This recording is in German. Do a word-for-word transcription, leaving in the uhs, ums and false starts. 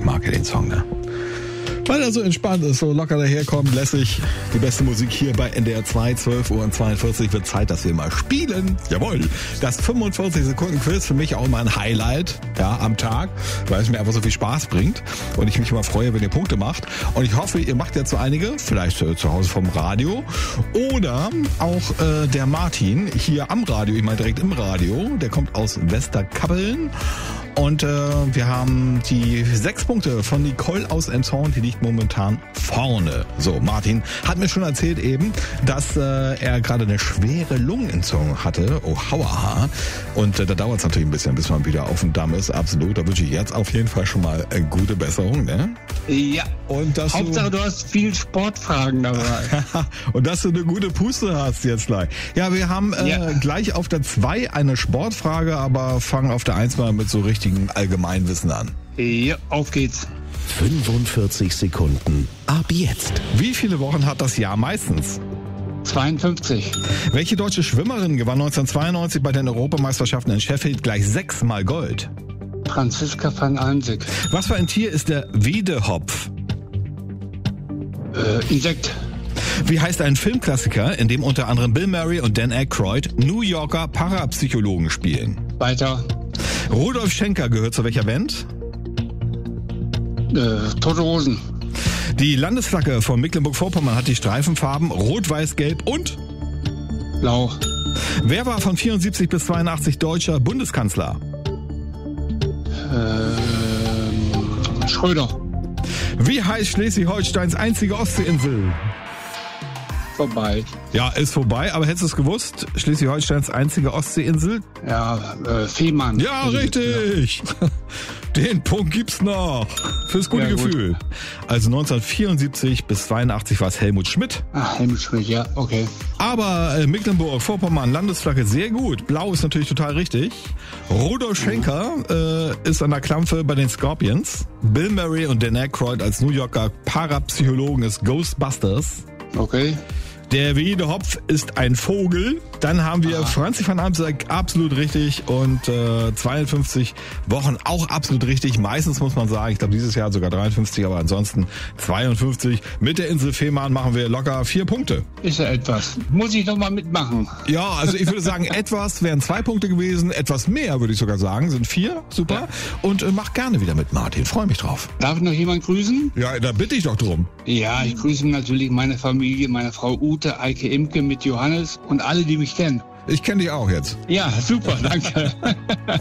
Ich mag ja den Song, ne? Weil er so entspannt ist, so locker daherkommt, lässig. Die beste Musik hier bei N D R zwei, zwölf Uhr zweiundvierzig wird Zeit, dass wir mal spielen. Jawohl. Das fünfundvierzig Sekunden Quiz, für mich auch mal ein Highlight, ja, am Tag, weil es mir einfach so viel Spaß bringt und ich mich immer freue, wenn ihr Punkte macht. Und ich hoffe, ihr macht jetzt so einige, vielleicht äh, zu Hause vom Radio oder auch äh, der Martin hier am Radio, ich meine direkt im Radio, der kommt aus Westerkappeln. Und äh, wir haben die sechs Punkte von Nicole aus Emshorn, die liegt momentan vorne. So, Martin hat mir schon erzählt eben, dass äh, er gerade eine schwere Lungenentzündung hatte. Oh, hauaha. Und äh, da dauert es natürlich ein bisschen, bis man wieder auf dem Damm ist. Absolut. Da wünsche ich jetzt auf jeden Fall schon mal eine gute Besserung, ne? Ja. Und dass Hauptsache, du, du hast viel Sportfragen dabei. und dass du eine gute Puste hast jetzt gleich. Ja, wir haben äh, ja. gleich auf der zwei eine Sportfrage, aber fangen auf der eins mal mit so richtig Allgemeinwissen an. Ja, auf geht's. fünfundvierzig Sekunden. Ab jetzt. Wie viele Wochen hat das Jahr meistens? zweiundfünfzig. Welche deutsche Schwimmerin gewann neunzehnhundertzweiundneunzig bei den Europameisterschaften in Sheffield gleich sechsmal Gold? Franziska van Almsick. Was für ein Tier ist der Wiedehopf? Äh, Insekt. Wie heißt ein Filmklassiker, in dem unter anderem Bill Murray und Dan Aykroyd New Yorker Parapsychologen spielen? Weiter. Rudolf Schenker gehört zu welcher Band? Äh, Tote Hosen. Die Landesflagge von Mecklenburg-Vorpommern hat die Streifenfarben Rot, Weiß, Gelb und Blau. Wer war von vierundsiebzig bis zweiundachtzig deutscher Bundeskanzler? Äh, Schröder. Wie heißt Schleswig-Holsteins einzige Ostseeinsel? Vorbei. Ja, ist vorbei, aber hättest du es gewusst? Schleswig-Holsteins einzige Ostseeinsel? Ja, äh, Fehmarn. Ja, richtig. Den Punkt gibt's noch. Fürs gute ja, Gefühl. Gut. Also neunzehnhundertvierundsiebzig bis zweiundachtzig war es Helmut Schmidt. Ach, Helmut Schmidt, ja, okay. Aber äh, Mecklenburg-Vorpommern, Landesflagge, sehr gut. Blau ist natürlich total richtig. Rudolf Schenker äh, ist an der Klampfe bei den Scorpions. Bill Murray und Dan Aykroyd als New Yorker Parapsychologen ist Ghostbusters. Okay. Der Wiedehopf ist ein Vogel. Dann haben wir Aha. Franzi van Almsick, absolut richtig. Und äh, zweiundfünfzig Wochen auch absolut richtig. Meistens muss man sagen, ich glaube dieses Jahr sogar dreiundfünfzig, aber ansonsten zweiundfünfzig. Mit der Insel Fehmarn machen wir locker vier Punkte. Ist ja etwas. Muss ich doch mal mitmachen. Ja, also ich würde sagen, etwas wären zwei Punkte gewesen. Etwas mehr würde ich sogar sagen, sind vier. Super. Ja. Und äh, mach gerne wieder mit, Martin. Freue mich drauf. Darf ich noch jemand grüßen? Ja, da bitte ich doch drum. Ja, ich grüße natürlich meine Familie, meine Frau Ute, Eike Imke mit Johannes und alle, die mich kennen. Ich kenne dich auch jetzt. Ja, super, danke.